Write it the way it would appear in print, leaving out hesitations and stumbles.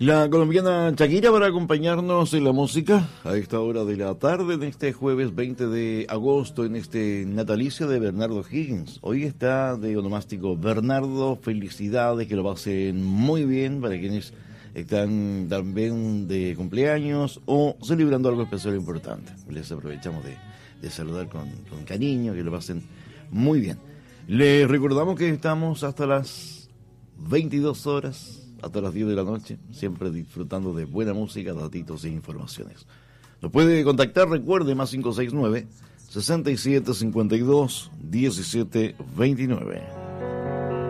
La colombiana Shakira para acompañarnos en la música a esta hora de la tarde, en este jueves 20 de agosto, en este natalicio de Bernardo Higgins. Hoy está de onomástico Bernardo, felicidades, que lo pasen muy bien para quienes están también de cumpleaños o celebrando algo especial e importante. Les aprovechamos de saludar con cariño, que lo pasen muy bien. Les recordamos que estamos hasta las 22 horas, hasta las 10 de la noche, siempre disfrutando de buena música, datitos e informaciones. Nos puede contactar, recuerde, más 569 6752 1729.